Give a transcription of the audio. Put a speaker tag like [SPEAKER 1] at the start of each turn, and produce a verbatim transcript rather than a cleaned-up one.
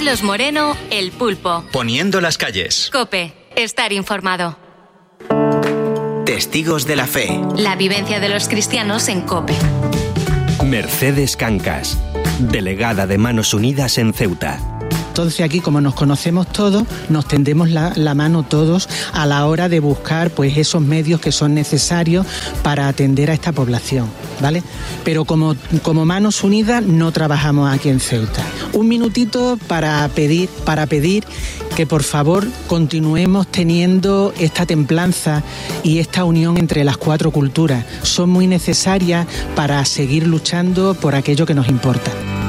[SPEAKER 1] Carlos Moreno, El Pulpo.
[SPEAKER 2] Poniendo las calles.
[SPEAKER 1] COPE. Estar informado.
[SPEAKER 3] Testigos de la Fe.
[SPEAKER 1] La vivencia de los cristianos en COPE.
[SPEAKER 4] Mercedes Cancas, delegada de Manos Unidas en Ceuta.
[SPEAKER 5] Entonces aquí, como nos conocemos todos, nos tendemos la, la mano todos a la hora de buscar pues esos medios que son necesarios para atender a esta población, ¿vale? Pero como, como Manos Unidas no trabajamos aquí en Ceuta. Un minutito para pedir, para pedir que por favor continuemos teniendo esta templanza y esta unión entre las cuatro culturas. Son muy necesarias para seguir luchando por aquello que nos importa.